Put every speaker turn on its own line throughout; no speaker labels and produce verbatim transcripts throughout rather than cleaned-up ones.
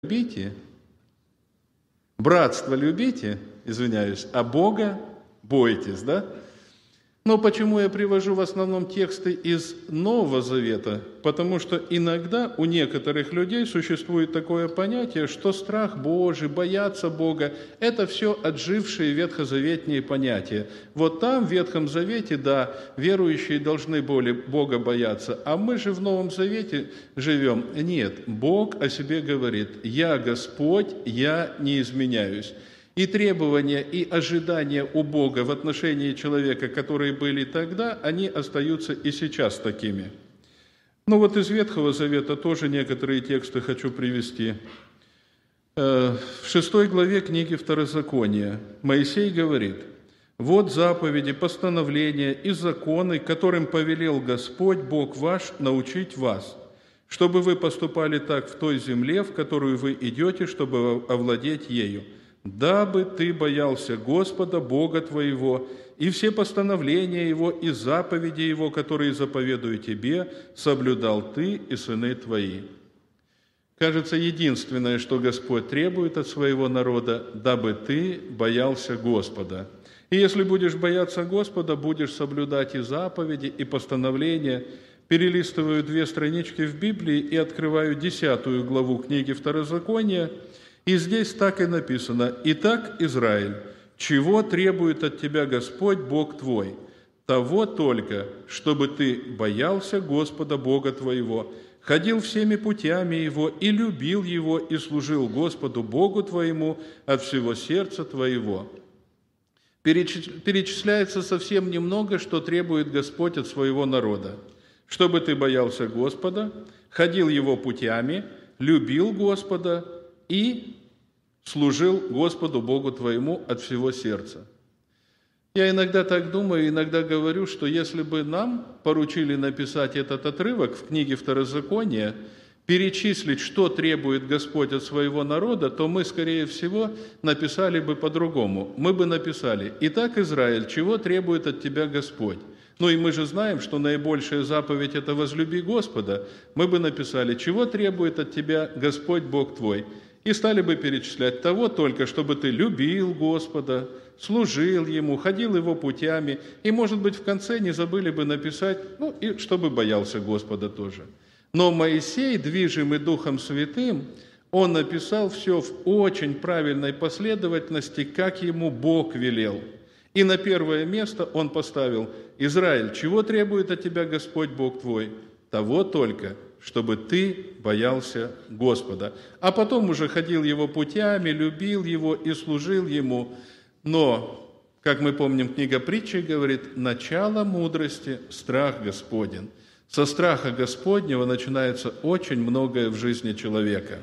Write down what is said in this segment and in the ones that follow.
любите, братство любите, извиняюсь, а Бога бойтесь, да? Но почему я привожу в основном тексты из Нового Завета? Потому что иногда у некоторых людей существует такое понятие, что страх Божий, бояться Бога – это все отжившие ветхозаветные понятия. Вот там, в Ветхом Завете, да, верующие должны были Бога бояться, а мы же в Новом Завете живем. Нет, Бог о себе говорит: «Я Господь, я не изменяюсь». И требования, и ожидания у Бога в отношении человека, которые были тогда, они остаются и сейчас такими. Ну вот из Ветхого Завета тоже некоторые тексты хочу привести. В шестой главе книги Второзакония Моисей говорит: «Вот заповеди, постановления и законы, которым повелел Господь, Бог ваш, научить вас, чтобы вы поступали так в той земле, в которую вы идете, чтобы овладеть ею, дабы ты боялся Господа, Бога твоего, и все постановления Его и заповеди Его, которые заповедую тебе, соблюдал ты и сыны твои». Кажется, единственное, что Господь требует от своего народа, дабы ты боялся Господа. И если будешь бояться Господа, будешь соблюдать и заповеди, и постановления. Перелистываю две странички в Библии и открываю десятую главу книги Второзакония, и здесь так и написано: «Итак, Израиль, чего требует от тебя Господь, Бог твой? Того только, чтобы ты боялся Господа, Бога твоего, ходил всеми путями Его и любил Его, и служил Господу, Богу твоему, от всего сердца твоего». Перечисляется совсем немного, что требует Господь от своего народа. Чтобы ты боялся Господа, ходил Его путями, любил Господа и служил Господу Богу твоему от всего сердца. Я иногда так думаю, иногда говорю, что если бы нам поручили написать этот отрывок в книге Второзакония, перечислить, что требует Господь от своего народа, то мы, скорее всего, написали бы по-другому. Мы бы написали: «Итак, Израиль, чего требует от тебя Господь?» Ну и мы же знаем, что наибольшая заповедь – это «возлюби Господа». Мы бы написали: «Чего требует от тебя Господь Бог твой?» И стали бы перечислять: того только, чтобы ты любил Господа, служил Ему, ходил Его путями, и, может быть, в конце не забыли бы написать, ну, и чтобы боялся Господа тоже. Но Моисей, движимый Духом Святым, он написал все в очень правильной последовательности, как ему Бог велел. И на первое место он поставил: «Израиль, чего требует от тебя Господь Бог твой? Того только, чтобы ты боялся Господа». А потом уже ходил Его путями, любил Его и служил Ему. Но, как мы помним, книга Притчи говорит: «Начало мудрости – страх Господень». Со страха Господнего начинается очень многое в жизни человека.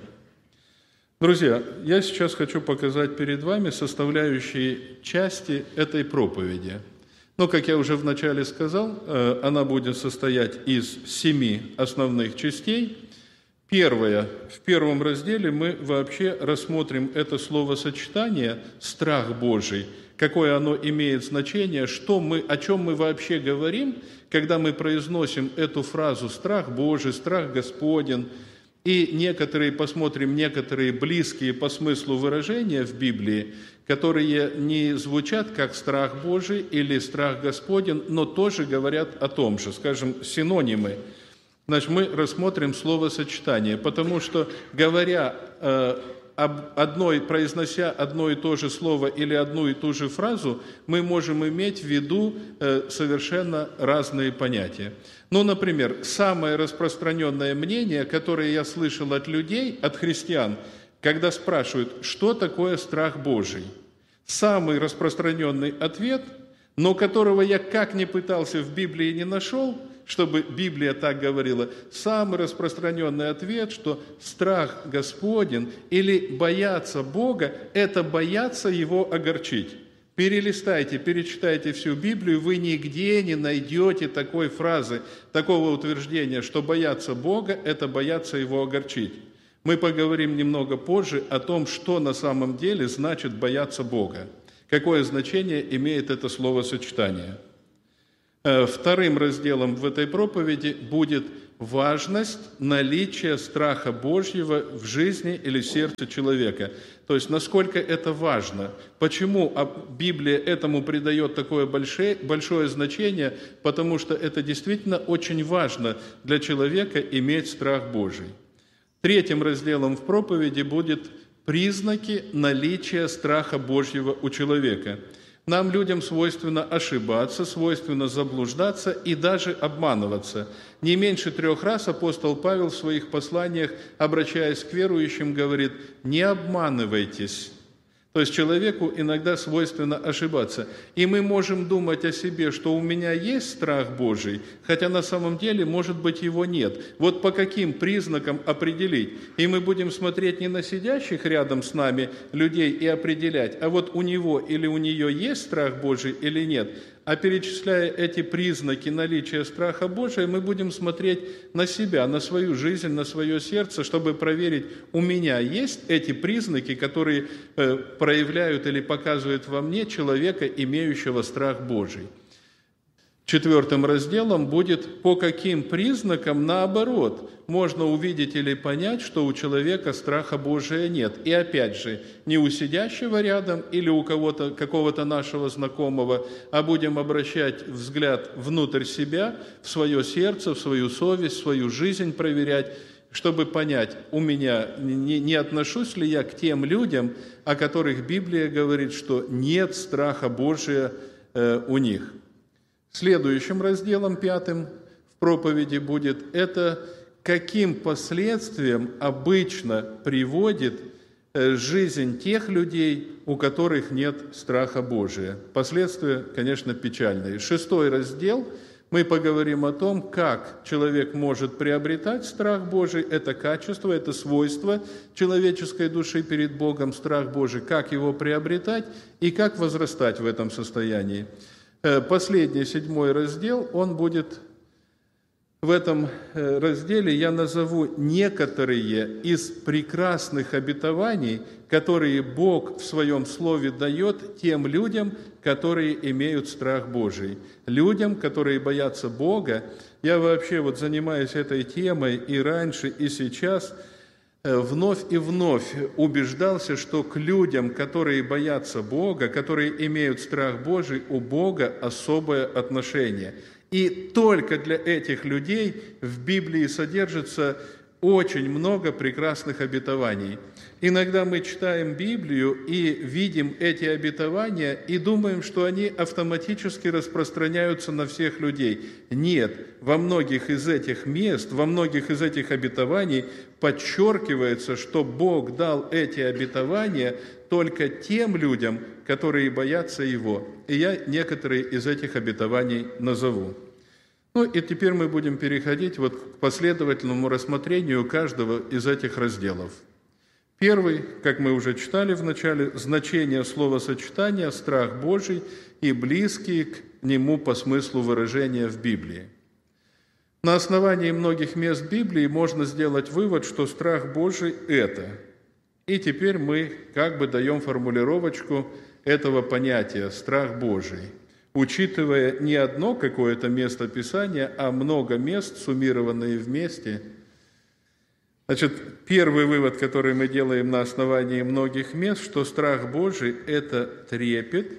Друзья, я сейчас хочу показать перед вами составляющие части этой проповеди. Но, как я уже вначале сказал, она будет состоять из семи основных частей. Первое. В первом разделе мы вообще рассмотрим это словосочетание «страх Божий», какое оно имеет значение, что мы, о чем мы вообще говорим, когда мы произносим эту фразу «страх Божий», «страх Господень». И некоторые, посмотрим некоторые близкие по смыслу выражения в Библии, которые не звучат как «страх Божий» или «страх Господень», но тоже говорят о том же, скажем, синонимы. Значит, мы рассмотрим словосочетание, потому что, говоря э, об одной, произнося одно и то же слово или одну и ту же фразу, мы можем иметь в виду э, совершенно разные понятия. Ну, например, самое распространенное мнение, которое я слышал от людей, от христиан, когда спрашивают, что такое страх Божий. Самый распространенный ответ, но которого я как ни пытался в Библии не нашел, чтобы Библия так говорила, самый распространенный ответ, что страх Господень или бояться Бога – это бояться Его огорчить. Перелистайте, перечитайте всю Библию, вы нигде не найдете такой фразы, такого утверждения, что бояться Бога – это бояться Его огорчить. Мы поговорим немного позже о том, что на самом деле значит бояться Бога, какое значение имеет это словосочетание. Вторым разделом в этой проповеди будет важность наличия страха Божьего в жизни или сердце человека. То есть, насколько это важно. Почему Библия этому придает такое большое, большое значение? Потому что это действительно очень важно для человека иметь страх Божий. Третьим разделом в проповеди будет признаки наличия страха Божьего у человека. Нам, людям, свойственно ошибаться, свойственно заблуждаться и даже обманываться. Не меньше трех раз апостол Павел в своих посланиях, обращаясь к верующим, говорит: «Не обманывайтесь». То есть человеку иногда свойственно ошибаться. И мы можем думать о себе, что у меня есть страх Божий, хотя на самом деле, может быть, его нет. Вот по каким признакам определить? И мы будем смотреть не на сидящих рядом с нами людей и определять, а вот у него или у нее есть страх Божий или нет. А перечисляя эти признаки наличия страха Божия, мы будем смотреть на себя, на свою жизнь, на свое сердце, чтобы проверить, у меня есть эти признаки, которые э, проявляют или показывают во мне человека, имеющего страх Божий. Четвертым разделом будет, по каким признакам, наоборот, можно увидеть или понять, что у человека страха Божия нет. И опять же, не у сидящего рядом или у кого-то, какого-то нашего знакомого, а будем обращать взгляд внутрь себя, в свое сердце, в свою совесть, в свою жизнь проверять, чтобы понять, у меня, не, не отношусь ли я к тем людям, о которых Библия говорит, что нет страха Божия э, у них. Следующим разделом, пятым в проповеди будет это, каким последствиям обычно приводит жизнь тех людей, у которых нет страха Божия. Последствия, конечно, печальные. Шестой раздел мы поговорим о том, как человек может приобретать страх Божий. Это качество, это свойство человеческой души перед Богом, страх Божий, как его приобретать и как возрастать в этом состоянии. Последний, седьмой раздел, он будет, в этом разделе я назову некоторые из прекрасных обетований, которые Бог в Своем Слове дает тем людям, которые имеют страх Божий. Людям, которые боятся Бога. Я вообще вот занимаюсь этой темой и раньше, и сейчас, вновь и вновь убеждался, что к людям, которые боятся Бога, которые имеют страх Божий, у Бога особое отношение. И только для этих людей в Библии содержится очень много прекрасных обетований. Иногда мы читаем Библию и видим эти обетования и думаем, что они автоматически распространяются на всех людей. Нет, во многих из этих мест, во многих из этих обетований подчеркивается, что Бог дал эти обетования только тем людям, которые боятся Его. И я некоторые из этих обетований назову. Ну и теперь мы будем переходить вот к последовательному рассмотрению каждого из этих разделов. Первый, как мы уже читали в начале, значение словосочетания «страх Божий» и близкие к нему по смыслу выражения в Библии. На основании многих мест Библии можно сделать вывод, что страх Божий – это. И теперь мы как бы даем формулировочку этого понятия «страх Божий», учитывая не одно какое-то место Писания, а много мест, суммированные вместе. Значит, первый вывод, который мы делаем на основании многих мест, что страх Божий – это трепет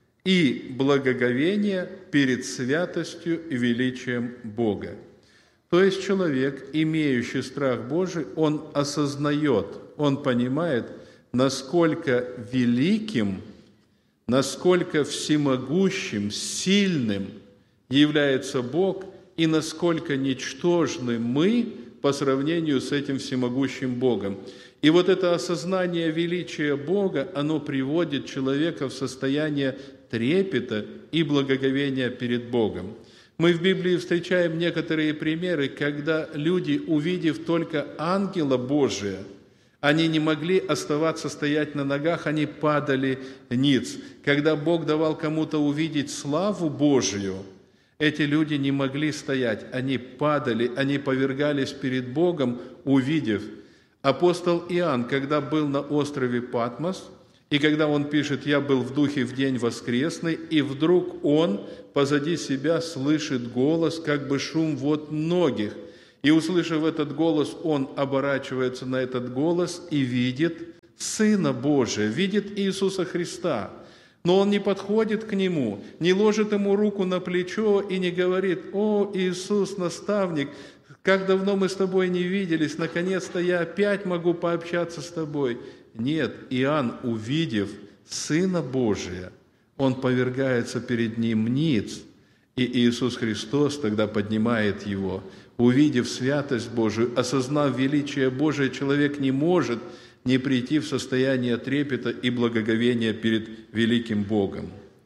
и благоговение перед святостью и величием Бога. То есть человек, имеющий страх Божий, он осознает, он понимает, насколько великим, насколько всемогущим, сильным является Бог и насколько ничтожны мы по сравнению с этим всемогущим Богом. И вот это осознание величия Бога, оно приводит человека в состояние трепета и благоговения перед Богом. Мы в Библии встречаем некоторые примеры, когда люди, увидев только ангела Божия, они не могли оставаться стоять на ногах, они падали ниц. Когда Бог давал кому-то увидеть славу Божию, эти люди не могли стоять, они падали, они повергались перед Богом, увидев. Апостол Иоанн, когда был на острове Патмос, И когда он пишет «Я был в духе в день воскресный», и вдруг он позади себя слышит голос, как бы шум вод многих. И, услышав этот голос, он оборачивается на этот голос и видит Сына Божия, видит Иисуса Христа. Но он не подходит к Нему, не ложит Ему руку на плечо и не говорит: «О, Иисус, наставник, как давно мы с Тобой не виделись, наконец-то я опять могу пообщаться с Тобой». Нет, Иоанн, увидев Сына Божия, он повергается перед Ним ниц, и Иисус Христос тогда поднимает его. Увидев святость Божию, осознав величие Божие, человек не может не прийти в состояние трепета и благоговения перед великим Богом.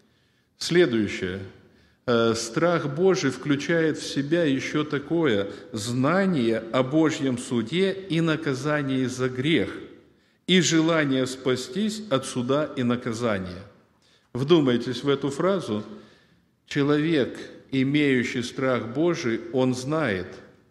Следующее. Страх Божий включает в себя еще такое знание о Божьем суде и наказании за грех, и желание спастись от суда и наказания. Вдумайтесь в эту фразу. Человек, имеющий страх Божий, он знает,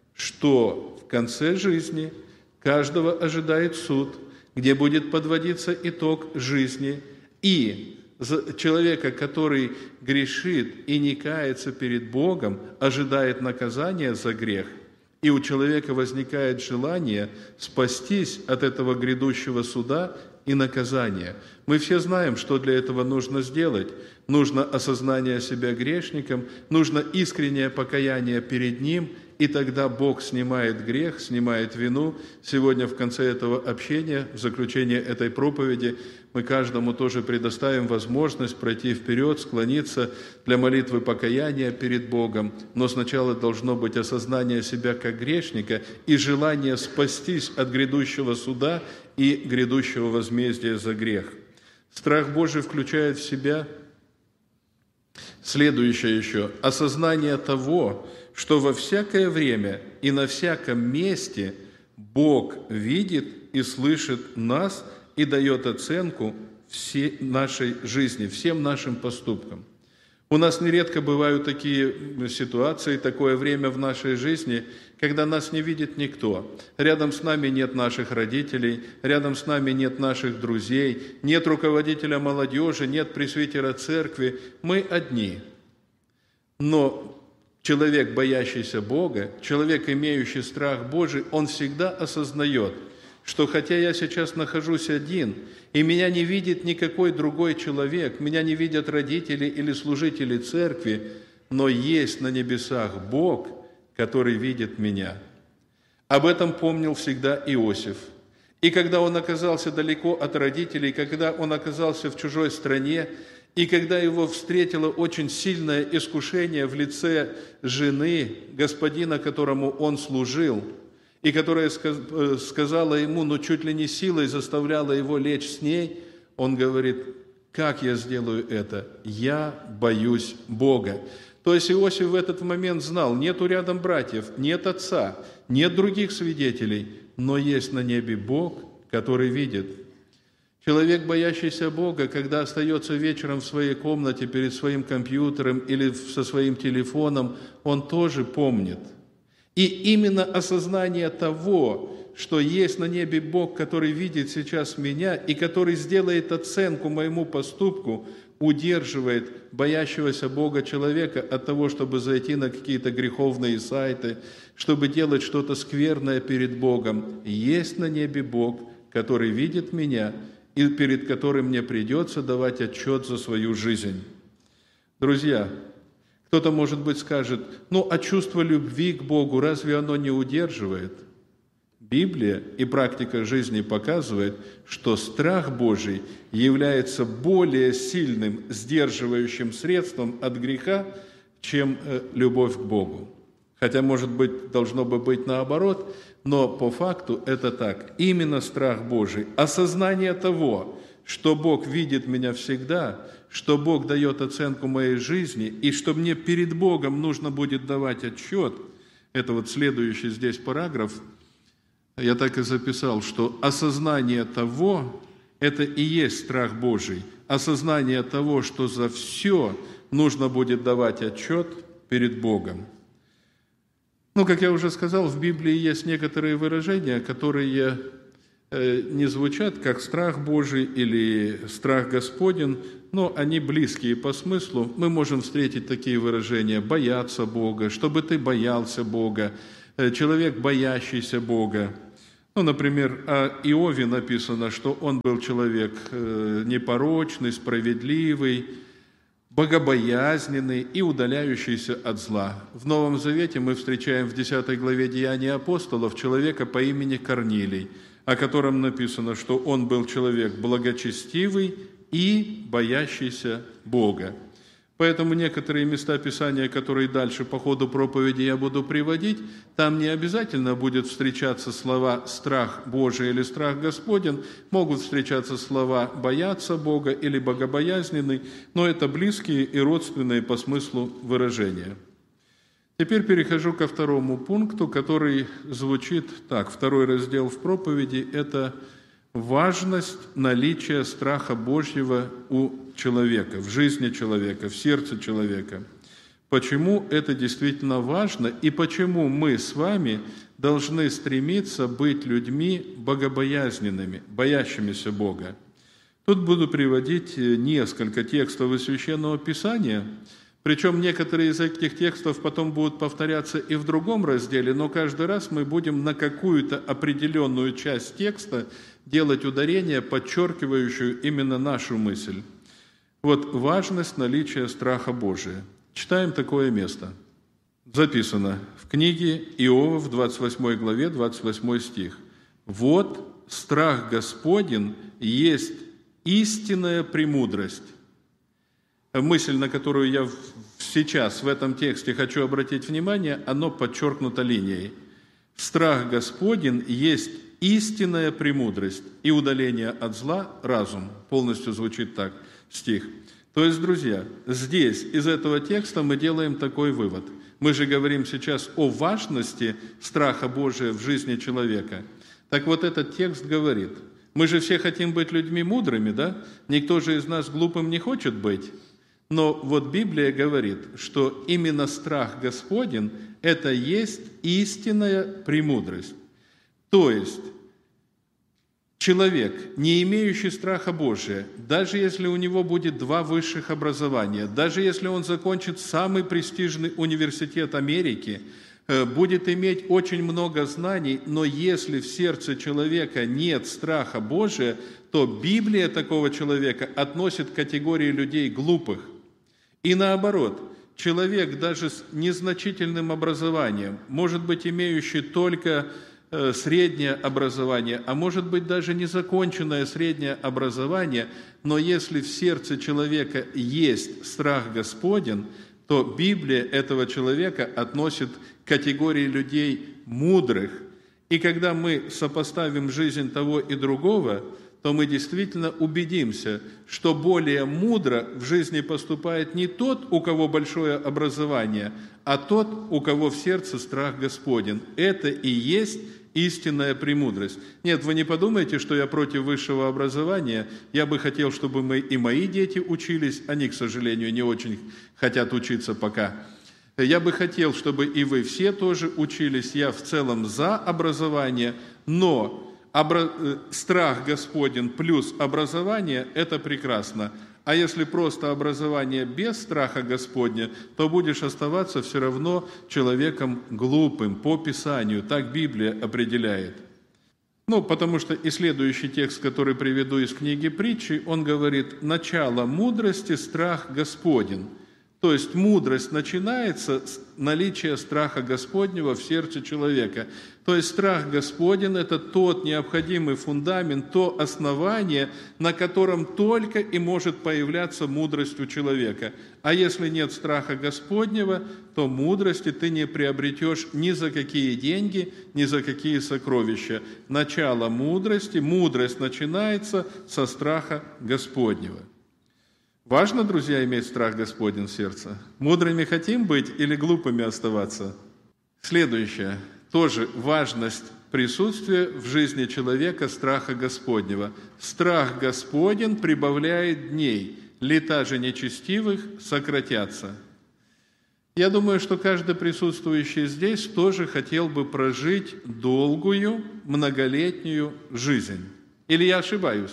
что в конце жизни каждого ожидает суд, где будет подводиться итог жизни, и человека, который грешит и не кается перед Богом, ожидает наказания за грех, и у человека возникает желание спастись от этого грядущего суда и наказания. Мы все знаем, что для этого нужно сделать. Нужно осознание себя грешником, нужно искреннее покаяние перед Ним, и тогда Бог снимает грех, снимает вину. Сегодня в конце этого общения, в заключение этой проповеди, мы каждому тоже предоставим возможность пройти вперед, склониться для молитвы покаяния перед Богом. Но сначала должно быть осознание себя как грешника и желание спастись от грядущего суда и грядущего возмездия за грех. Страх Божий включает в себя следующее еще – осознание того, что во всякое время и на всяком месте Бог видит и слышит нас и дает оценку всей нашей жизни, всем нашим поступкам. У нас нередко бывают такие ситуации, такое время в нашей жизни, когда нас не видит никто. Рядом с нами нет наших родителей, рядом с нами нет наших друзей, нет руководителя молодежи, нет пресвитера церкви. Мы одни. Но человек, боящийся Бога, человек, имеющий страх Божий, он всегда осознает, что хотя я сейчас нахожусь один, и меня не видит никакой другой человек, меня не видят родители или служители церкви, но есть на небесах Бог, который видит меня. Об этом помнил всегда Иосиф. И когда он оказался далеко от родителей, когда он оказался в чужой стране, и когда его встретило очень сильное искушение в лице жены, господина, которому он служил, и которая сказала ему, ну чуть ли не силой заставляла его лечь с ней, он говорит: как я сделаю это? Я боюсь Бога. То есть Иосиф в этот момент знал, нету рядом братьев, нет отца, нет других свидетелей, но есть на небе Бог, который видит. Человек, боящийся Бога, когда остается вечером в своей комнате перед своим компьютером или со своим телефоном, он тоже помнит. И именно осознание того, что есть на небе Бог, который видит сейчас меня и который сделает оценку моему поступку, удерживает боящегося Бога человека от того, чтобы зайти на какие-то греховные сайты, чтобы делать что-то скверное перед Богом. Есть на небе Бог, который видит меня и перед которым мне придется давать отчет за свою жизнь. Друзья, кто-то, может быть, скажет: ну, а чувство любви к Богу, разве оно не удерживает? Библия и практика жизни показывает, что страх Божий является более сильным сдерживающим средством от греха, чем любовь к Богу. Хотя, может быть, должно бы быть наоборот, но по факту это так. Именно страх Божий, осознание того, что Бог видит меня всегда, что Бог дает оценку моей жизни, и что мне перед Богом нужно будет давать отчет, это вот следующий здесь параграф, я так и записал, что осознание того, это и есть страх Божий, осознание того, что за все нужно будет давать отчет перед Богом. Ну, как я уже сказал, в Библии есть некоторые выражения, которые не звучат как страх Божий или страх Господень, но они близкие по смыслу. Мы можем встретить такие выражения: бояться Бога, чтобы ты боялся Бога, человек, боящийся Бога. Ну, например, о Иове написано, что он был человек непорочный, справедливый, богобоязненный и удаляющийся от зла. В Новом Завете мы встречаем в десятой главе Деяний апостолов человека по имени Корнилий, о котором написано, что он был человек благочестивый и боящийся Бога. Поэтому некоторые места Писания, которые дальше по ходу проповеди я буду приводить, там не обязательно будет встречаться слова «страх Божий» или «страх Господень», могут встречаться слова «бояться Бога» или «богобоязненный», но это близкие и родственные по смыслу выражения. Теперь перехожу ко второму пункту, который звучит так. Второй раздел в проповеди – это важность наличия страха Божьего у человека, в жизни человека, в сердце человека. Почему это действительно важно и почему мы с вами должны стремиться быть людьми богобоязненными, боящимися Бога. Тут буду приводить несколько текстов из Священного Писания. Причем некоторые из этих текстов потом будут повторяться и в другом разделе, но каждый раз мы будем на какую-то определенную часть текста делать ударение, подчеркивающую именно нашу мысль. Вот важность наличия страха Божия. Читаем такое место. Записано в книге Иова в двадцать восьмой главе, двадцать восьмой стих. «Вот страх Господень есть истинная премудрость». Мысль, на которую я сейчас в этом тексте хочу обратить внимание, оно подчеркнуто линией. Страх Господень есть истинная премудрость и удаление от зла – разум. Полностью звучит так стих. То есть, друзья, здесь из этого текста мы делаем такой вывод. Мы же говорим сейчас о важности страха Божия в жизни человека. Так вот, этот текст говорит, мы же все хотим быть людьми мудрыми, да? Никто же из нас глупым не хочет быть. Но вот Библия говорит, что именно страх Господень – это есть истинная премудрость. То есть, человек, не имеющий страха Божия, даже если у него будет два высших образования, даже если он закончит самый престижный университет Америки, будет иметь очень много знаний, но если в сердце человека нет страха Божия, то Библия такого человека относит к категории людей глупых. И наоборот, человек даже с незначительным образованием, может быть, имеющий только среднее образование, а может быть, даже незаконченное среднее образование, но если в сердце человека есть страх Господень, то Библия этого человека относит к категории людей мудрых. И когда мы сопоставим жизнь того и другого, то мы действительно убедимся, что более мудро в жизни поступает не тот, у кого большое образование, а тот, у кого в сердце страх Господень. Это и есть истинная премудрость. Нет, вы не подумайте, что я против высшего образования. Я бы хотел, чтобы мы и мои дети учились. Они, к сожалению, не очень хотят учиться пока. Я бы хотел, чтобы и вы все тоже учились. Я в целом за образование, но страх Господень плюс образование – это прекрасно. А если просто образование без страха Господня, то будешь оставаться все равно человеком глупым по Писанию. Так Библия определяет. Ну, потому что и следующий текст, который приведу из книги Притчи, он говорит: «Начало мудрости – страх Господень». То есть мудрость начинается с наличия страха Господнего в сердце человека. То есть страх Господень – это тот необходимый фундамент, то основание, на котором только и может появляться мудрость у человека. А если нет страха Господнего, то мудрости ты не приобретешь ни за какие деньги, ни за какие сокровища. Начало мудрости, мудрость начинается со страха Господнего. Важно, друзья, иметь страх Господень в сердце. Мудрыми хотим быть или глупыми оставаться? Следующее. Тоже важность присутствия в жизни человека страха Господнего. Страх Господень прибавляет дней, лета же нечестивых сократятся. Я думаю, что каждый присутствующий здесь тоже хотел бы прожить долгую, многолетнюю жизнь. Или я ошибаюсь?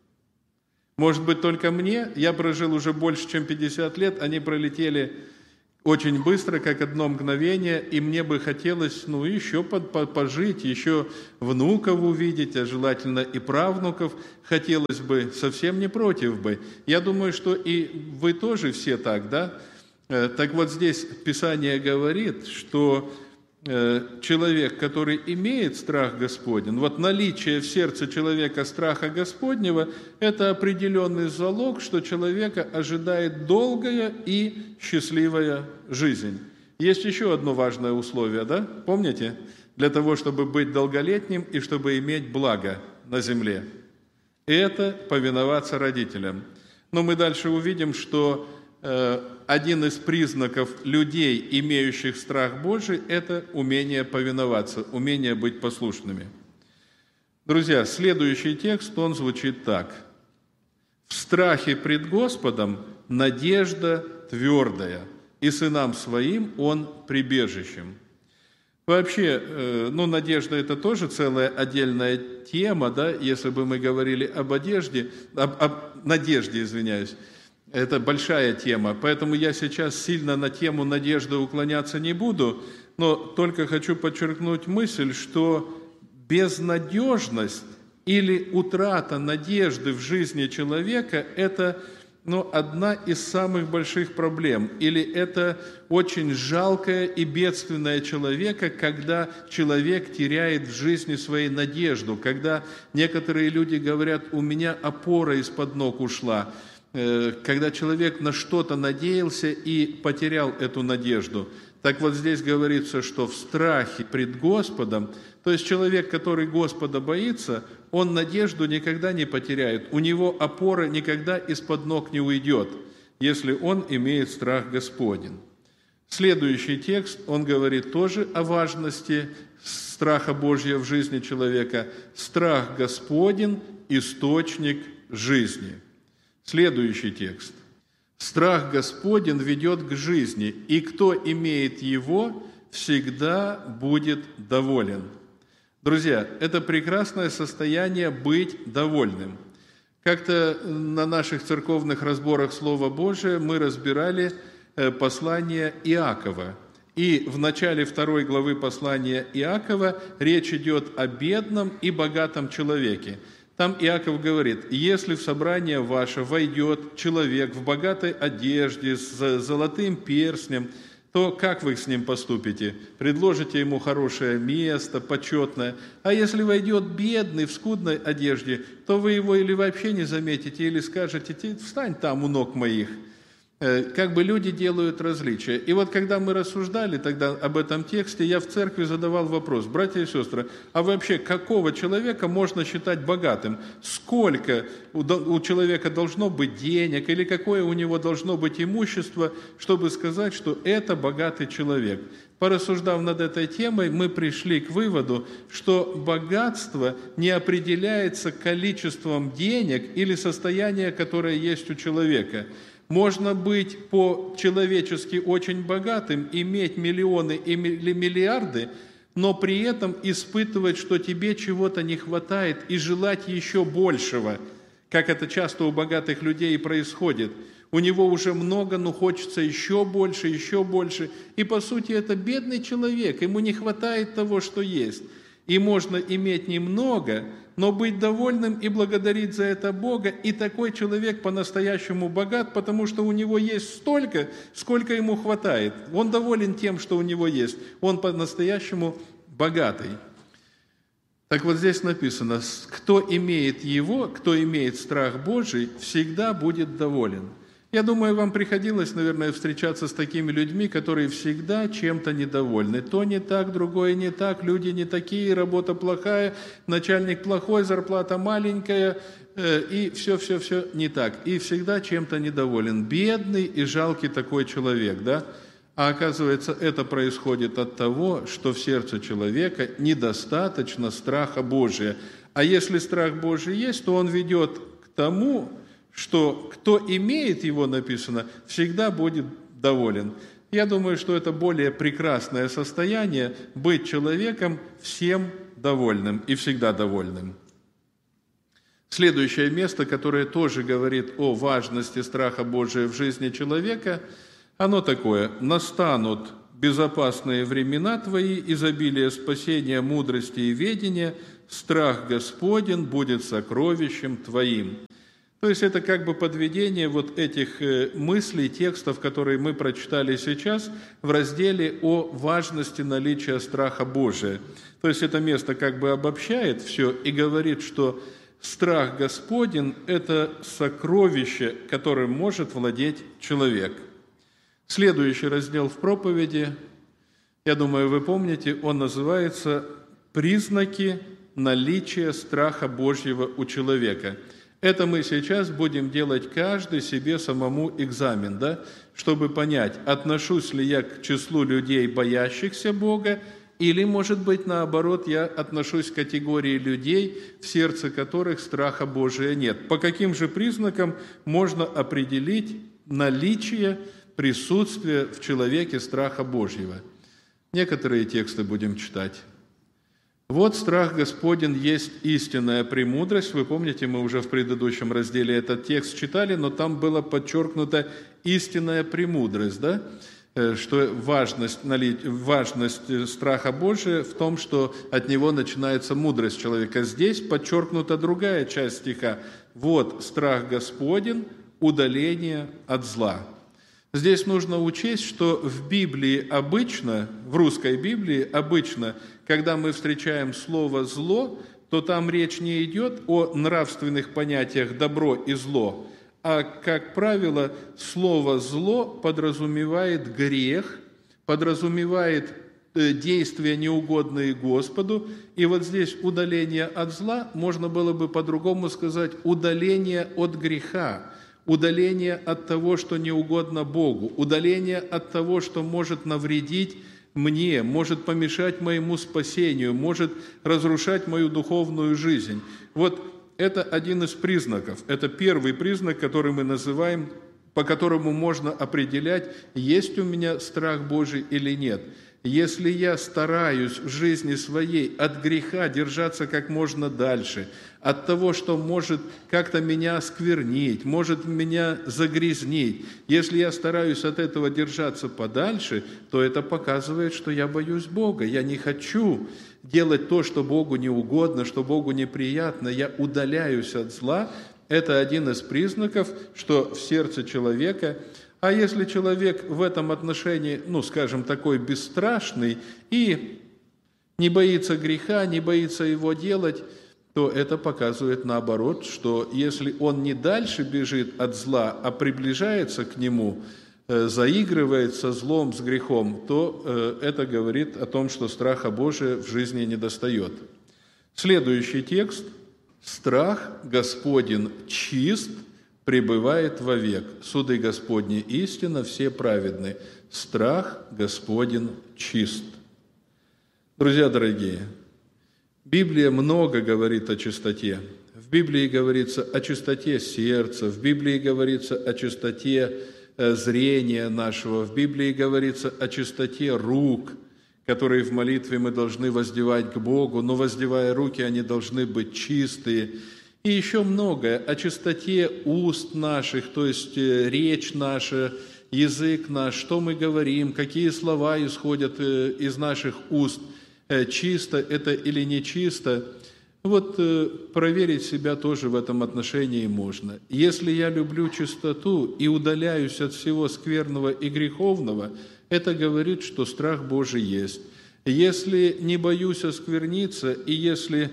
Может быть, только мне? Я прожил уже больше, чем пятьдесят лет, они пролетели очень быстро, как одно мгновение, и мне бы хотелось, ну, еще пожить, еще внуков увидеть, а желательно и правнуков. Хотелось бы, совсем не против бы. Я думаю, что и вы тоже все так, да? Так вот здесь Писание говорит, что человек, который имеет страх Господень, вот наличие в сердце человека страха Господнего, это определенный залог, что человека ожидает долгая и счастливая жизнь. Есть еще одно важное условие, да? Помните? Для того, чтобы быть долголетним и чтобы иметь благо на земле. Это повиноваться родителям. Но мы дальше увидим, что один из признаков людей, имеющих страх Божий, это умение повиноваться, умение быть послушными. Друзья, следующий текст, он звучит так. «В страхе пред Господом надежда твердая, и сынам своим он прибежищем». Вообще, ну, надежда – это тоже целая отдельная тема, да, если бы мы говорили об одежде, об, об надежде, извиняюсь. Это большая тема, поэтому я сейчас сильно на тему надежды уклоняться не буду, но только хочу подчеркнуть мысль, что безнадежность или утрата надежды в жизни человека – это, ну, одна из самых больших проблем, или это очень жалкое и бедственное человека, когда человек теряет в жизни своей надежду, когда некоторые люди говорят: «У меня опора из-под ног ушла», когда человек на что-то надеялся и потерял эту надежду. Так вот здесь говорится, что в страхе пред Господом, то есть человек, который Господа боится, он надежду никогда не потеряет, у него опора никогда из-под ног не уйдет, если он имеет страх Господень. Следующий текст, он говорит тоже о важности страха Божьего в жизни человека. «Страх Господень – источник жизни». Следующий текст. «Страх Господень ведет к жизни, и кто имеет его, всегда будет доволен». Друзья, это прекрасное состояние быть довольным. Как-то на наших церковных разборах Слова Божия мы разбирали послание Иакова. И в начале второй главы послания Иакова речь идет о бедном и богатом человеке. Там Иаков говорит: «Если в собрание ваше войдет человек в богатой одежде, с золотым перстнем, то как вы с ним поступите? Предложите ему хорошее место, почетное. А если войдет бедный в скудной одежде, то вы его или вообще не заметите, или скажете: встань там у ног моих». Как бы люди делают различия. И вот когда мы рассуждали тогда об этом тексте, я в церкви задавал вопрос: братья и сестры, а вообще какого человека можно считать богатым? Сколько у человека должно быть денег, или какое у него должно быть имущество, чтобы сказать, что это богатый человек? Порассуждав над этой темой, мы пришли к выводу, что богатство не определяется количеством денег или состоянием, которое есть у человека. Можно быть по-человечески очень богатым, иметь миллионы или миллиарды, но при этом испытывать, что тебе чего-то не хватает, и желать еще большего, как это часто у богатых людей происходит. У него уже много, но хочется еще больше, еще больше. И по сути это бедный человек, ему не хватает того, что есть. И можно иметь немного, но быть довольным и благодарить за это Бога, и такой человек по-настоящему богат, потому что у него есть столько, сколько ему хватает. Он доволен тем, что у него есть. Он по-настоящему богатый. Так вот здесь написано: кто имеет его, кто имеет страх Божий, всегда будет доволен. Я думаю, вам приходилось, наверное, встречаться с такими людьми, которые всегда чем-то недовольны. То не так, другое не так, люди не такие, работа плохая, начальник плохой, зарплата маленькая, э, и все-все-все не так. И всегда чем-то недоволен. Бедный и жалкий такой человек, да? А оказывается, это происходит от того, что в сердце человека недостаточно страха Божия. А если страх Божий есть, то он ведет к тому, что кто имеет его, написано, всегда будет доволен. Я думаю, что это более прекрасное состояние – быть человеком всем довольным и всегда довольным. Следующее место, которое тоже говорит о важности страха Божия в жизни человека, оно такое: «Настанут безопасные времена твои, изобилие спасения, мудрости и ведения, страх Господень будет сокровищем твоим». То есть это как бы подведение вот этих мыслей, текстов, которые мы прочитали сейчас в разделе о важности наличия страха Божия. То есть это место как бы обобщает все и говорит, что страх Господень – это сокровище, которым может владеть человек. Следующий раздел в проповеди, я думаю, вы помните, он называется «Признаки наличия страха Божьего у человека». Это мы сейчас будем делать каждый себе самому экзамен, да, чтобы понять, отношусь ли я к числу людей, боящихся Бога, или, может быть, наоборот, я отношусь к категории людей, в сердце которых страха Божия нет. По каким же признакам можно определить наличие, присутствие в человеке страха Божьего? Некоторые тексты будем читать. «Вот страх Господень есть истинная премудрость». Вы помните, мы уже в предыдущем разделе этот текст читали, но там было подчеркнуто истинная премудрость, да? Что важность, важность страха Божия в том, что от него начинается мудрость человека. Здесь подчеркнута другая часть стиха. «Вот страх Господень, удаление от зла». Здесь нужно учесть, что в Библии обычно, в русской Библии обычно, когда мы встречаем слово «зло», то там речь не идет о нравственных понятиях «добро» и «зло», а, как правило, слово «зло» подразумевает грех, подразумевает действия, неугодные Господу. И вот здесь удаление от зла, можно было бы по-другому сказать, удаление от греха, удаление от того, что не угодно Богу, удаление от того, что может навредить мне, может помешать моему спасению, может разрушать мою духовную жизнь. Вот это один из признаков. Это первый признак, который мы называем, по которому можно определять, есть у меня страх Божий или нет. Если я стараюсь в жизни своей от греха держаться как можно дальше, от того, что может как-то меня осквернить, может меня загрязнить, если я стараюсь от этого держаться подальше, то это показывает, что я боюсь Бога. Я не хочу делать то, что Богу не угодно, что Богу неприятно. Я удаляюсь от зла. Это один из признаков, что в сердце человека. А если человек в этом отношении, ну, скажем, такой бесстрашный и не боится греха, не боится его делать, то это показывает наоборот, что если он не дальше бежит от зла, а приближается к нему, заигрывает со злом, с грехом, то это говорит о том, что страха Божия в жизни недостает. Следующий текст. «Страх Господень чист, пребывает вовек. Суды Господни истина, все праведны. Страх Господень чист». Друзья дорогие, Библия много говорит о чистоте. В Библии говорится о чистоте сердца, в Библии говорится о чистоте зрения нашего, в Библии говорится о чистоте рук, которые в молитве мы должны воздевать к Богу, но воздевая руки, они должны быть чистые. И еще многое о чистоте уст наших, то есть речь наша, язык наш, что мы говорим, какие слова исходят из наших уст, чисто это или нечисто. Вот проверить себя тоже в этом отношении можно. Если я люблю чистоту и удаляюсь от всего скверного и греховного, это говорит, что страх Божий есть. Если не боюсь оскверниться, и если,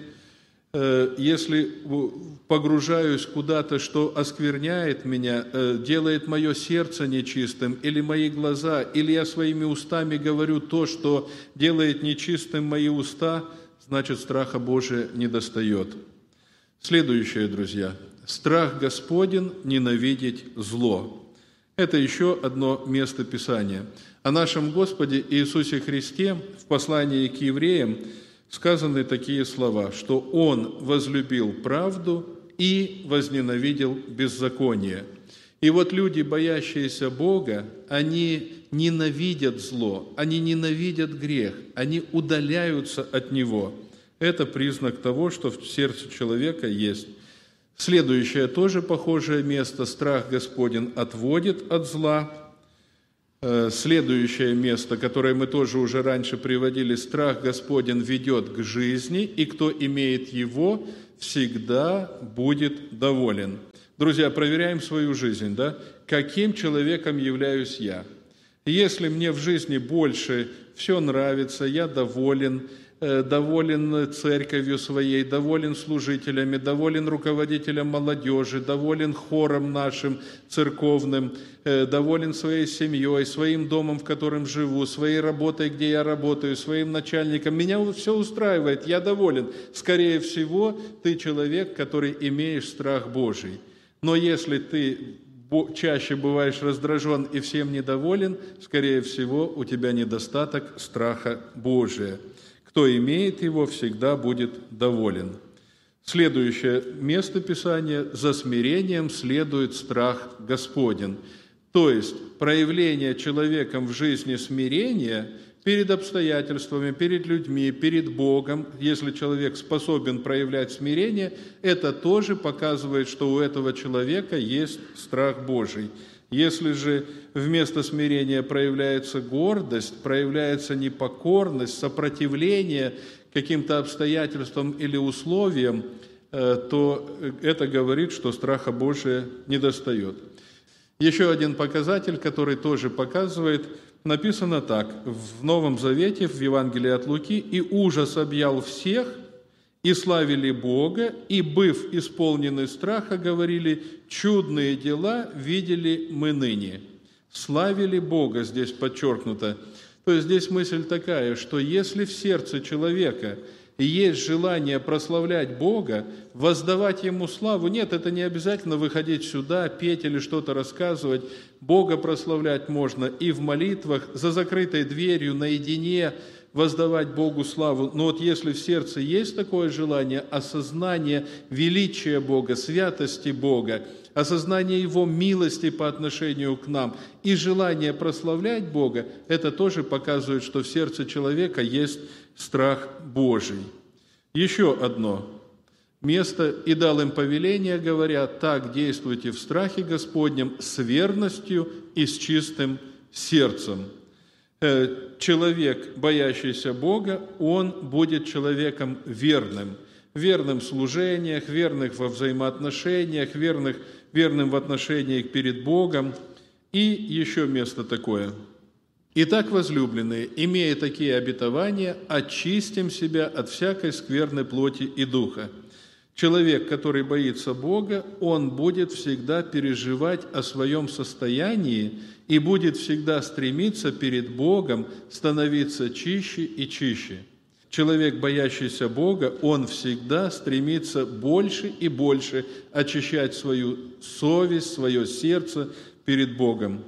если погружаюсь куда-то, что оскверняет меня, делает мое сердце нечистым, или мои глаза, или я своими устами говорю то, что делает нечистым мои уста, значит, страха Божия недостает. Следующее, друзья. Страх Господень ненавидеть зло. Это еще одно место Писания. О нашем Господе Иисусе Христе в послании к евреям сказаны такие слова, что Он возлюбил правду и возненавидел беззаконие. И вот люди, боящиеся Бога, они ненавидят зло, они ненавидят грех, они удаляются от него. Это признак того, что в сердце человека есть. Следующее тоже похожее место. Страх Господень отводит от зла. Следующее место, которое мы тоже уже раньше приводили, страх Господень ведет к жизни, и кто имеет его, всегда будет доволен. Друзья, проверяем свою жизнь, да? Каким человеком являюсь я? Если мне в жизни больше все нравится, я доволен, доволен церковью своей, доволен служителями, доволен руководителем молодежи, доволен хором нашим церковным, доволен своей семьей, своим домом, в котором живу, своей работой, где я работаю, своим начальником. Меня все устраивает, я доволен. Скорее всего, ты человек, который имеешь страх Божий. Но если ты чаще бываешь раздражен и всем недоволен, скорее всего, у тебя недостаток страха Божия. Кто имеет его, всегда будет доволен. Следующее место Писания: «За смирением следует страх Господень». То есть проявление человеком в жизни смирения перед обстоятельствами, перед людьми, перед Богом, если человек способен проявлять смирение, это тоже показывает, что у этого человека есть страх Божий. Если же вместо смирения проявляется гордость, проявляется непокорность, сопротивление каким-то обстоятельствам или условиям, то это говорит, что страха Божия недостает. Еще один показатель, который тоже показывает, написано так: в Новом Завете, в Евангелии от Луки: «И ужас объял всех, и славили Бога, и, быв исполнены страха, говорили: чудные дела видели мы ныне». Славили Бога здесь подчеркнуто. То есть здесь мысль такая, что если в сердце человека есть желание прославлять Бога, воздавать Ему славу, нет, это не обязательно выходить сюда, петь или что-то рассказывать. Бога прославлять можно и в молитвах, за закрытой дверью, наедине, воздавать Богу славу. Но вот если в сердце есть такое желание, осознание величия Бога, святости Бога, осознание Его милости по отношению к нам и желание прославлять Бога, это тоже показывает, что в сердце человека есть страх Божий. Еще одно место: «И дал им повеление, говоря: так действуйте в страхе Господнем с верностью и с чистым сердцем». Человек, боящийся Бога, он будет человеком верным. Верным в служениях, верных во взаимоотношениях, верных, верным в отношениях перед Богом. И еще место такое: «Итак, возлюбленные, имея такие обетования, очистим себя от всякой скверной плоти и духа». Человек, который боится Бога, он будет всегда переживать о своем состоянии и будет всегда стремиться перед Богом становиться чище и чище. Человек, боящийся Бога, он всегда стремится больше и больше очищать свою совесть, свое сердце перед Богом.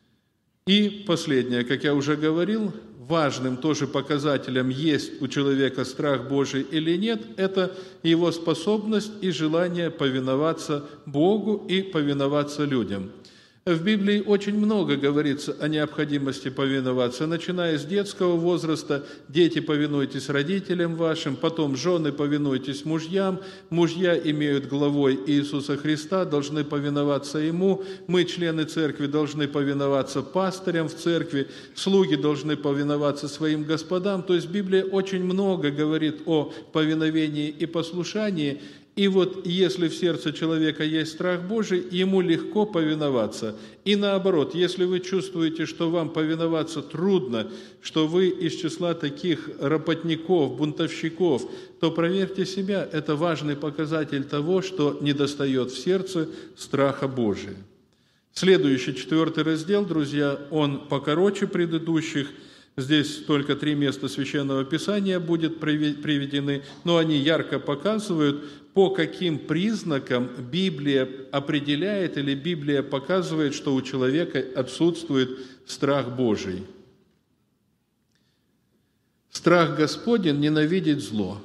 И последнее, как я уже говорил, важным тоже показателем, есть у человека страх Божий или нет, это его способность и желание повиноваться Богу и повиноваться людям. В Библии очень много говорится о необходимости повиноваться, начиная с детского возраста: «Дети, повинуйтесь родителям вашим», потом «Жены, повинуйтесь мужьям», мужья имеют главой Иисуса Христа, должны повиноваться Ему, мы, члены церкви, должны повиноваться пастырям в церкви, слуги должны повиноваться своим господам. То есть Библия очень много говорит о повиновении и послушании. И вот если в сердце человека есть страх Божий, ему легко повиноваться. И наоборот, если вы чувствуете, что вам повиноваться трудно, что вы из числа таких работников, бунтовщиков, то проверьте себя. Это важный показатель того, что недостает в сердце страха Божия. Следующий, четвертый раздел, друзья, он покороче предыдущих. Здесь только три места Священного Писания будут приведены, но они ярко показывают, по каким признакам Библия определяет или Библия показывает, что у человека отсутствует страх Божий. Страх Господень ненавидит зло.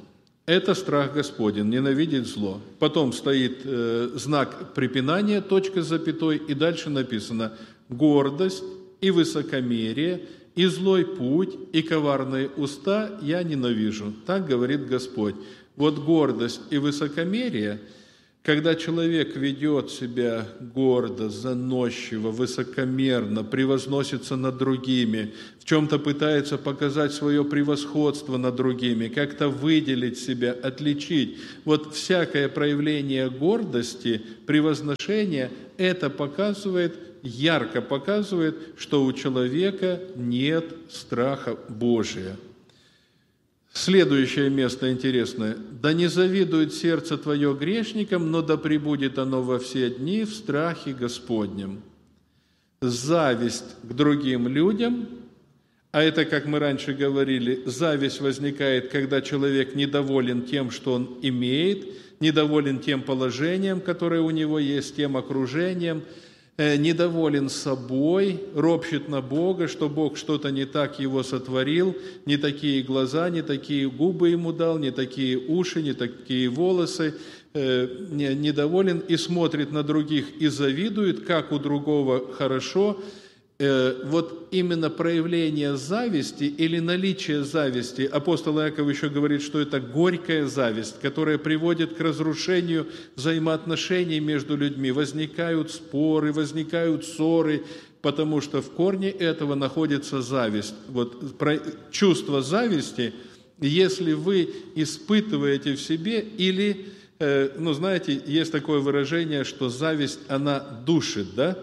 Это страх Господень, ненавидеть зло. Потом стоит э, знак препинания, точка с запятой, и дальше написано «гордость и высокомерие, и злой путь, и коварные уста я ненавижу». Так говорит Господь. Вот гордость и высокомерие, когда человек ведет себя гордо, заносчиво, высокомерно, превозносится над другими, в чем-то пытается показать свое превосходство над другими, как-то выделить себя, отличить. Вот всякое проявление гордости, превозношения, это показывает, ярко показывает, что у человека нет страха Божия. Следующее место интересное. «Да не завидует сердце твое грешникам, но да пребудет оно во все дни в страхе Господнем». Зависть к другим людям, а это, как мы раньше говорили, зависть возникает, когда человек недоволен тем, что он имеет, недоволен тем положением, которое у него есть, тем окружением, недоволен собой, ропщет на Бога, что Бог что-то не так его сотворил, не такие глаза, не такие губы ему дал, не такие уши, не такие волосы, недоволен и смотрит на других и завидует, как у другого хорошо. Вот именно проявление зависти или наличие зависти, апостол Иаков еще говорит, что это горькая зависть, которая приводит к разрушению взаимоотношений между людьми. Возникают споры, возникают ссоры, потому что в корне этого находится зависть. Вот чувство зависти, если вы испытываете в себе или, ну знаете, есть такое выражение, что зависть, она душит, да?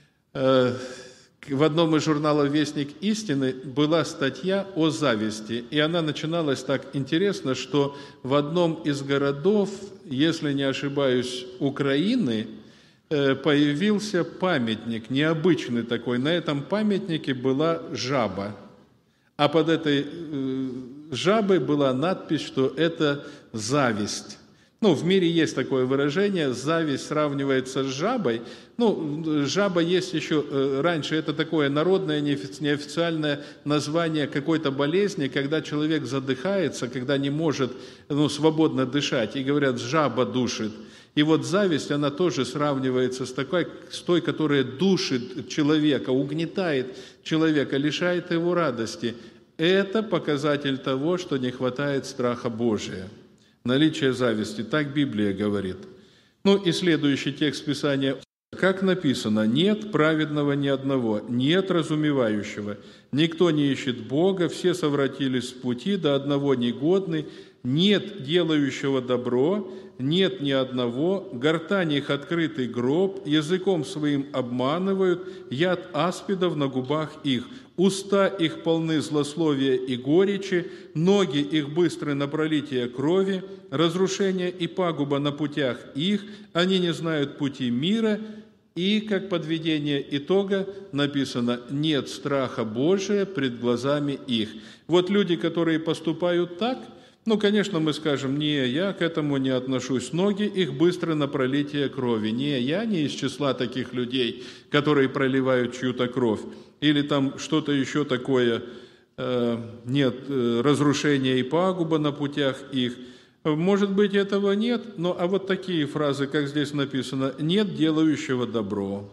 В одном из журналов «Вестник истины» была статья о зависти, и она начиналась так интересно, что в одном из городов, если не ошибаюсь, Украины, появился памятник, необычный такой. На этом памятнике была жаба, а под этой жабой была надпись, что это зависть. Ну, в мире есть такое выражение, зависть сравнивается с жабой. Ну, жаба есть еще, раньше это такое народное, неофициальное название какой-то болезни, когда человек задыхается, когда не может ну, свободно дышать, и говорят, жаба душит. И вот зависть, она тоже сравнивается с, такой, с той, которая душит человека, угнетает человека, лишает его радости. Это показатель того, что не хватает страха Божия. Наличие зависти, так Библия говорит. Ну и следующий текст Писания. Как написано, нет праведного ни одного, нет разумевающего, никто не ищет Бога, все совратились с пути, до одного негодный, нет делающего добро, нет ни одного, гортань их открытый гроб, языком своим обманывают, яд аспидов на губах их, уста их полны злословия и горечи, ноги их быстры на пролитие крови, разрушение и пагуба на путях их, они не знают пути мира». И, как подведение итога, написано «нет страха Божия пред глазами их». Вот люди, которые поступают так, ну, конечно, мы скажем, не, я к этому не отношусь, ноги их быстро на пролитие крови, не, я не из числа таких людей, которые проливают чью-то кровь, или там что-то еще такое, э, нет, э, разрушения и пагуба на путях их. Может быть, этого нет, но а вот такие фразы, как здесь написано, «нет делающего добро».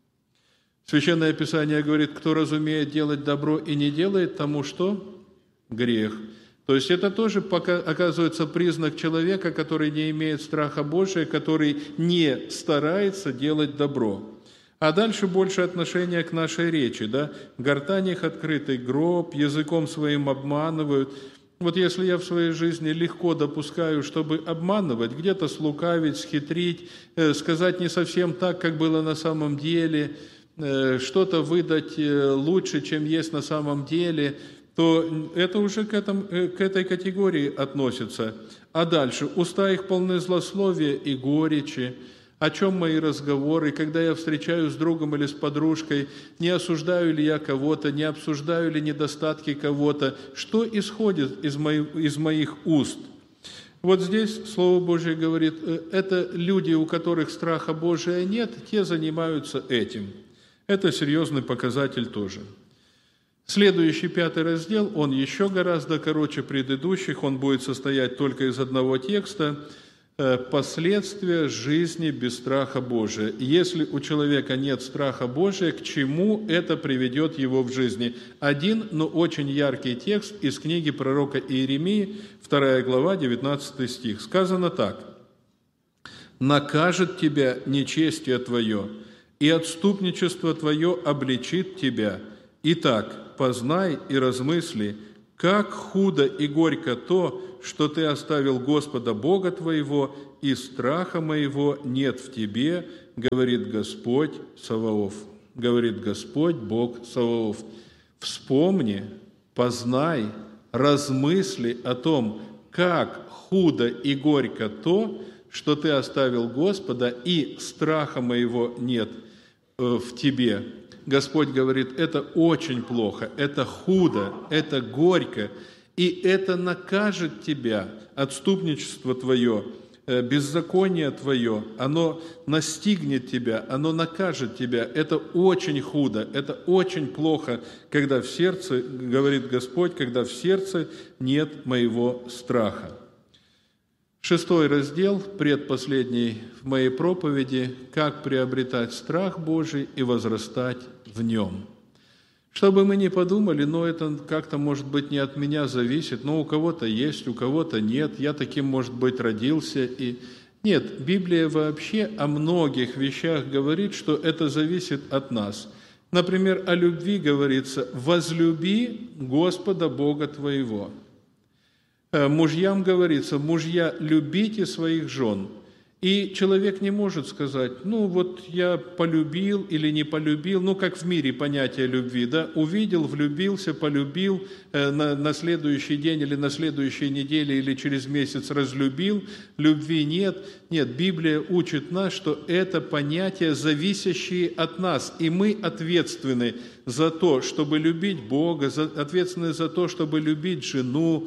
Священное Писание говорит, кто разумеет делать добро и не делает, тому что? Грех. То есть это тоже пока оказывается признак человека, который не имеет страха Божия, который не старается делать добро. А дальше больше отношения к нашей речи, да? «Гортань их открытый гроб, языком своим обманывают». Вот если я в своей жизни легко допускаю, чтобы обманывать, где-то слукавить, схитрить, сказать не совсем так, как было на самом деле, что-то выдать лучше, чем есть на самом деле, то это уже к, этому, к этой категории относится. А дальше, уста их полны злословия и горечи. О чем мои разговоры, когда я встречаюсь с другом или с подружкой, не осуждаю ли я кого-то, не обсуждаю ли недостатки кого-то, что исходит из моих, из моих уст? Вот здесь Слово Божие говорит, это люди, у которых страха Божия нет, те занимаются этим. Это серьезный показатель тоже. Следующий, пятый раздел, он еще гораздо короче предыдущих, он будет состоять только из одного текста. Последствия жизни без страха Божия. Если у человека нет страха Божия, к чему это приведет его в жизни? Один, но очень яркий текст из книги пророка Иеремии, вторая глава, девятнадцатый стих. Сказано так: «Накажет тебя нечестие твое, и отступничество твое обличит тебя. Итак, познай и размысли, как худо и горько то, что ты оставил Господа Бога твоего, и страха моего нет в тебе, говорит Господь Саваоф». Говорит Господь Бог Саваоф. Вспомни, познай, размысли о том, как худо и горько то, что ты оставил Господа, и страха моего нет в тебе. Господь говорит, это очень плохо, это худо, это горько, и это накажет тебя, отступничество твое, беззаконие твое, оно настигнет тебя, оно накажет тебя. Это очень худо, это очень плохо, когда в сердце, говорит Господь, когда в сердце нет моего страха. Шестой раздел, предпоследний в моей проповеди, как приобретать страх Божий и возрастать в нем. Чтобы мы не подумали, но это как-то, может быть, не от меня зависит, но у кого-то есть, у кого-то нет, я таким, может быть, родился. И... Нет, Библия вообще о многих вещах говорит, что это зависит от нас. Например, о любви говорится: «Возлюби Господа Бога твоего». Мужьям говорится: «Мужья, любите своих жен». И человек не может сказать: ну вот я полюбил или не полюбил, ну как в мире понятие любви, да, увидел, влюбился, полюбил, э, на, на следующий день или на следующей неделе или через месяц разлюбил, любви нет. Нет, Библия учит нас, что это понятия, зависящие от нас, и мы ответственны за то, чтобы любить Бога, за, ответственны за то, чтобы любить жену.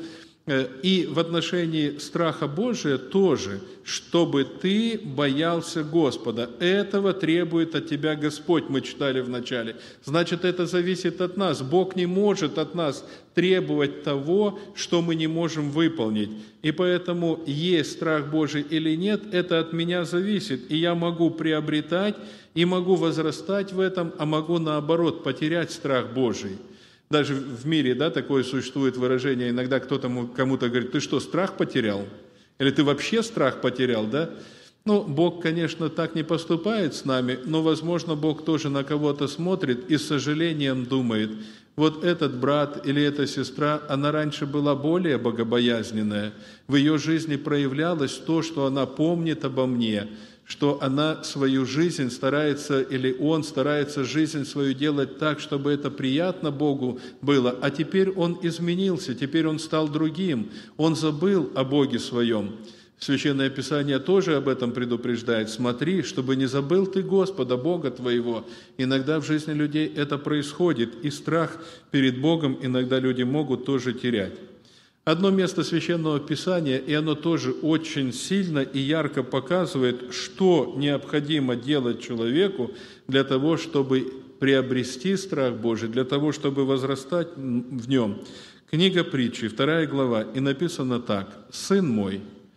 И в отношении страха Божия тоже, чтобы ты боялся Господа. Этого требует от тебя Господь, мы читали в начале. Значит, это зависит от нас. Бог не может от нас требовать того, что мы не можем выполнить. И поэтому, есть страх Божий или нет, это от меня зависит. И я могу приобретать, и могу возрастать в этом, а могу, наоборот, потерять страх Божий. Даже в мире, да, такое существует выражение, иногда кто-то кому-то говорит: ты что, страх потерял? Или ты вообще страх потерял, да? Ну, Бог, конечно, так не поступает с нами, но, возможно, Бог тоже на кого-то смотрит и с сожалением думает: вот этот брат или эта сестра, она раньше была более богобоязненная, в ее жизни проявлялось то, что она помнит обо мне, что она свою жизнь старается, или он старается жизнь свою делать так, чтобы это приятно Богу было, а теперь он изменился, теперь он стал другим, он забыл о Боге своем. Священное Писание тоже об этом предупреждает. Смотри, чтобы не забыл ты Господа, Бога твоего. Иногда в жизни людей это происходит, и страх перед Богом иногда люди могут тоже терять. Одно место Священного Писания, и оно тоже очень сильно и ярко показывает, что необходимо делать человеку для того, чтобы приобрести страх Божий, для того, чтобы возрастать в нем. Книга Притчи, вторая глава, и написано так: «Сын мой,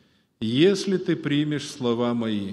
если ты примешь слова мои».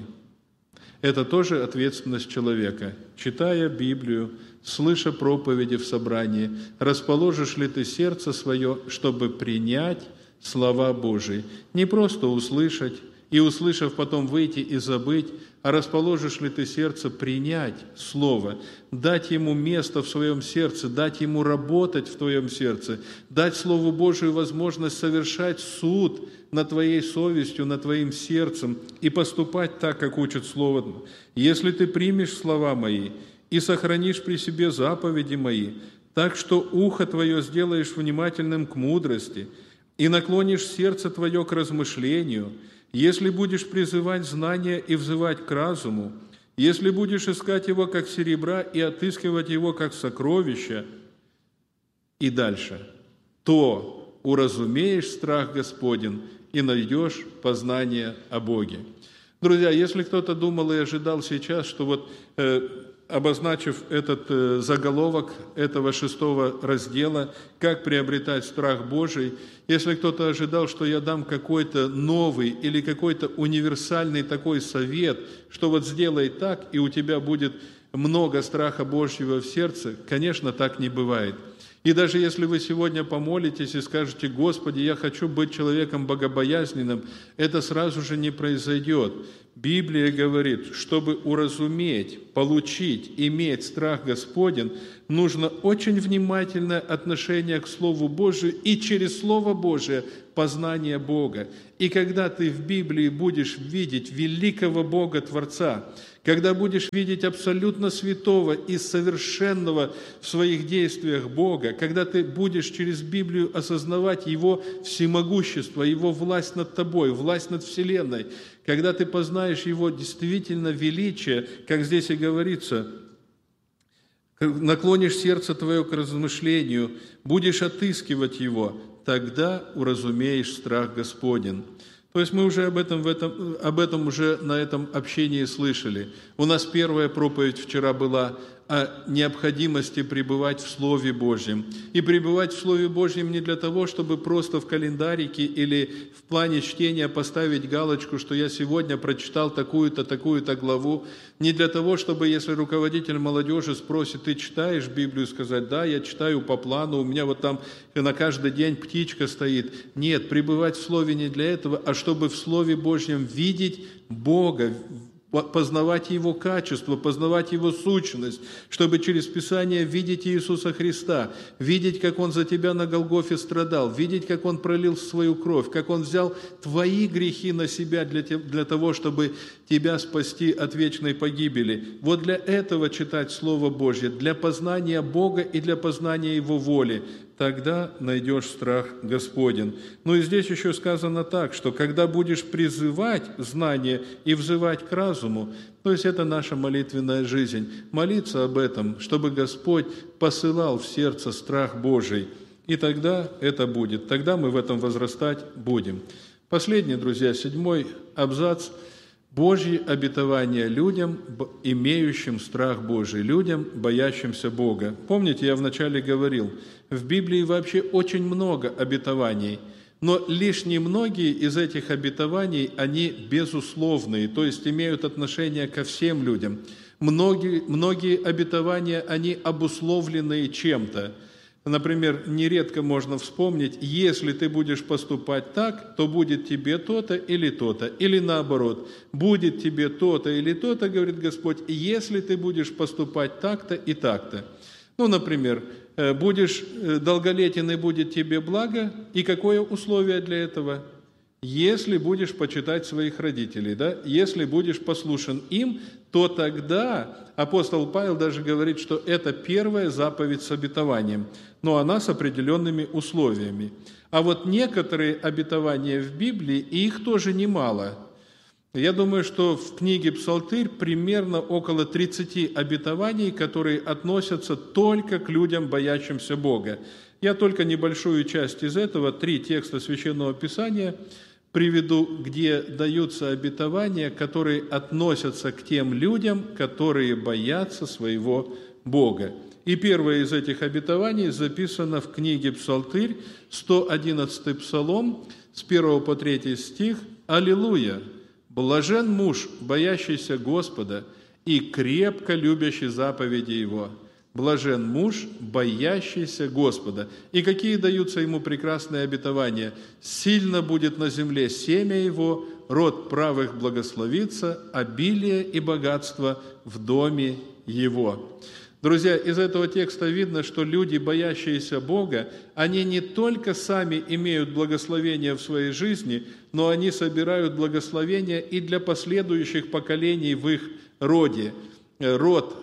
Это тоже ответственность человека. Читая Библию, слыша проповеди в собрании, расположишь ли ты сердце свое, чтобы принять слова Божии? Не просто услышать, и, услышав, потом выйти и забыть, а расположишь ли ты сердце принять Слово, дать ему место в своем сердце, дать ему работать в твоем сердце, дать Слову Божию возможность совершать суд над твоей совестью, над твоим сердцем и поступать так, как учит Слово. «Если ты примешь слова мои и сохранишь при себе заповеди мои, так что ухо твое сделаешь внимательным к мудрости и наклонишь сердце твое к размышлению, если будешь призывать знания и взывать к разуму, если будешь искать его как серебра и отыскивать его как сокровища», и дальше, «то уразумеешь страх Господень и найдешь познание о Боге». Друзья, если кто-то думал и ожидал сейчас, что вот э, обозначив этот заголовок этого шестого раздела, как приобретать страх Божий. Если кто-то ожидал, что я дам какой-то новый или какой-то универсальный такой совет, что вот сделай так, и у тебя будет много страха Божьего в сердце, конечно, так не бывает. И даже если вы сегодня помолитесь и скажете: «Господи, я хочу быть человеком богобоязненным», это сразу же не произойдет. Библия говорит, чтобы уразуметь, получить, иметь страх Господень, нужно очень внимательное отношение к Слову Божию и через Слово Божие познание Бога. И когда ты в Библии будешь видеть великого Бога Творца, когда будешь видеть абсолютно святого и совершенного в своих действиях Бога, когда ты будешь через Библию осознавать Его всемогущество, Его власть над тобой, власть над Вселенной, когда ты познаешь Его действительно величие, как здесь и говорится, наклонишь сердце твое к размышлению, будешь отыскивать Его, тогда уразумеешь страх Господень. То есть мы уже об этом, в этом, об этом уже на этом общении слышали. У нас первая проповедь вчера была о необходимости пребывать в Слове Божьем. И пребывать в Слове Божьем не для того, чтобы просто в календарике или в плане чтения поставить галочку, что я сегодня прочитал такую-то, такую-то главу. Не для того, чтобы, если руководитель молодежи спросит: «Ты читаешь Библию?» сказать: «Да, я читаю по плану, у меня вот там на каждый день птичка стоит». Нет, пребывать в Слове не для этого, а чтобы в Слове Божьем видеть Бога, познавать Его качество, познавать Его сущность, чтобы через Писание видеть Иисуса Христа, видеть, как Он за тебя на Голгофе страдал, видеть, как Он пролил свою кровь, как Он взял твои грехи на себя для, те, для того, чтобы тебя спасти от вечной погибели. Вот для этого читать Слово Божье, для познания Бога и для познания Его воли. Тогда найдешь страх Господень. Ну и здесь еще сказано так, что когда будешь призывать знание и взывать к разуму, то есть это наша молитвенная жизнь, молиться об этом, чтобы Господь посылал в сердце страх Божий, и тогда это будет, тогда мы в этом возрастать будем. Последний, друзья, седьмой абзац. Божьи обетования людям, имеющим страх Божий, людям, боящимся Бога. Помните, я вначале говорил, в Библии вообще очень много обетований, но лишь немногие из этих обетований, они безусловные, то есть имеют отношение ко всем людям. Многие, многие обетования, они обусловленные чем-то. Например, нередко можно вспомнить: если ты будешь поступать так, то будет тебе то-то или то-то. Или наоборот, будет тебе то-то или то-то, говорит Господь, если ты будешь поступать так-то и так-то. Ну, например, будешь долголетен и будет тебе благо, и какое условие для этого? Если будешь почитать своих родителей, да? Если будешь послушен им, то тогда апостол Павел даже говорит, что это первая заповедь с обетованием, но она с определенными условиями. А вот некоторые обетования в Библии, и их тоже немало. Я думаю, что в книге «Псалтырь» примерно около тридцати обетований, которые относятся только к людям, боящимся Бога. Я только небольшую часть из этого, три текста Священного Писания, приведу, где даются обетования, которые относятся к тем людям, которые боятся своего Бога. И первое из этих обетований записано в книге «Псалтырь», сто одиннадцатый Псалом, с первого по третий стих. «Аллилуйя! Блажен муж, боящийся Господа и крепко любящий заповеди Его». Блажен муж, боящийся Господа. И какие даются ему прекрасные обетования? «Сильно будет на земле семя его, род правых благословится, обилие и богатство в доме его». Друзья, из этого текста видно, что люди, боящиеся Бога, они не только сами имеют благословение в своей жизни, но они собирают благословения и для последующих поколений в их роде. Род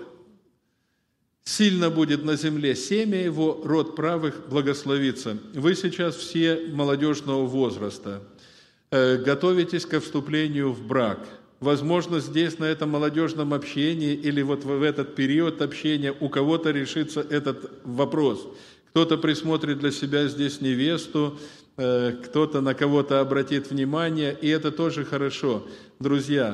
сильно будет на земле семя его, род правых благословится. Вы сейчас все молодежного возраста, готовитесь ко вступлению в брак. Возможно, здесь, на этом молодежном общении, или вот в этот период общения у кого-то решится этот вопрос. Кто-то присмотрит для себя здесь невесту, кто-то на кого-то обратит внимание, и это тоже хорошо. Друзья,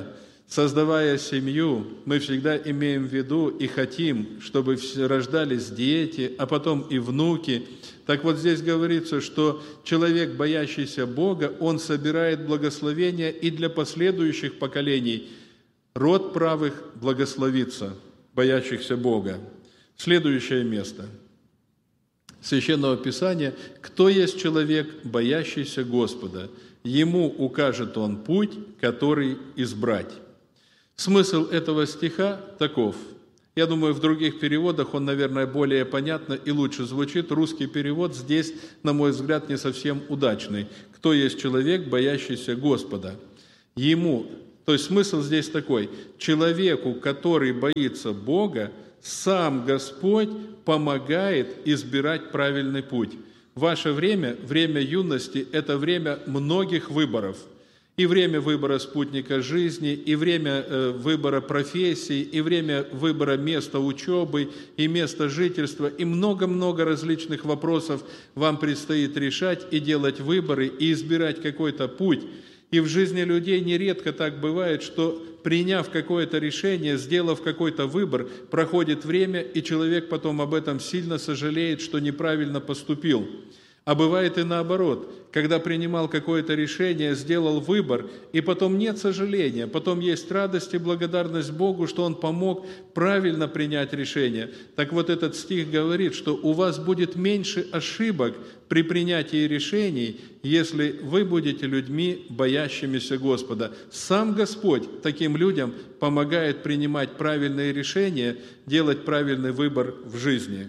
создавая семью, мы всегда имеем в виду и хотим, чтобы рождались дети, а потом и внуки. Так вот здесь говорится, что человек, боящийся Бога, он собирает благословения и для последующих поколений. Род правых благословится, боящихся Бога. Следующее место Священного Писания. «Кто есть человек, боящийся Господа? Ему укажет Он путь, который избрать». Смысл этого стиха таков. Я думаю, в других переводах он, наверное, более понятно и лучше звучит. Русский перевод здесь, на мой взгляд, не совсем удачный. «Кто есть человек, боящийся Господа?» Ему, то есть смысл здесь такой. Человеку, который боится Бога, сам Господь помогает избирать правильный путь. Ваше время, время юности – это время многих выборов. И время выбора спутника жизни, и время э, выбора профессии, и время выбора места учебы, и места жительства, и много-много различных вопросов вам предстоит решать и делать выборы, и избирать какой-то путь. И в жизни людей нередко так бывает, что, приняв какое-то решение, сделав какой-то выбор, проходит время, и человек потом об этом сильно сожалеет, что неправильно поступил. А бывает и наоборот, когда принимал какое-то решение, сделал выбор, и потом нет сожаления, потом есть радость и благодарность Богу, что Он помог правильно принять решение. Так вот этот стих говорит, что у вас будет меньше ошибок при принятии решений, если вы будете людьми, боящимися Господа. Сам Господь таким людям помогает принимать правильные решения, делать правильный выбор в жизни.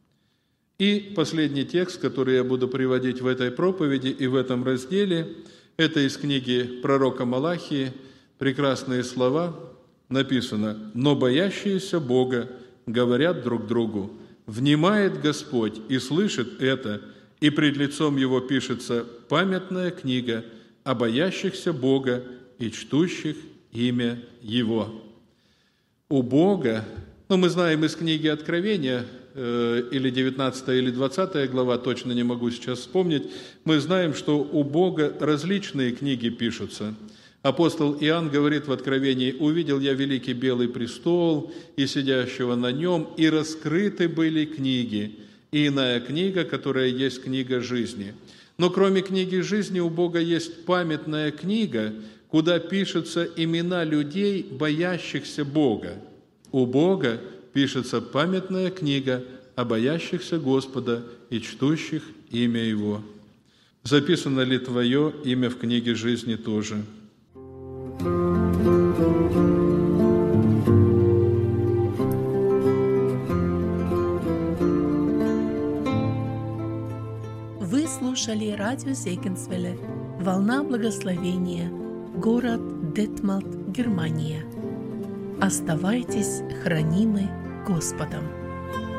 И последний текст, который я буду приводить в этой проповеди и в этом разделе, это из книги пророка Малахии, прекрасные слова, написано: «Но боящиеся Бога говорят друг другу, внимает Господь и слышит это, и пред лицом Его пишется памятная книга о боящихся Бога и чтущих имя Его». У Бога, ну, мы знаем из книги Откровения, или девятнадцатая, или двадцатая глава, точно не могу сейчас вспомнить, мы знаем, что у Бога различные книги пишутся. Апостол Иоанн говорит в Откровении: «Увидел я великий белый престол и сидящего на нем, и раскрыты были книги, и иная книга, которая есть книга жизни». Но кроме книги жизни у Бога есть памятная книга, куда пишутся имена людей, боящихся Бога. У Бога пишется памятная книга о боящихся Господа и чтущих имя Его. Записано ли твое имя в книге жизни тоже?
Вы слушали радио Зегенсвелле «Волна благословения», город Детмалт, Германия. Оставайтесь хранимы Господом.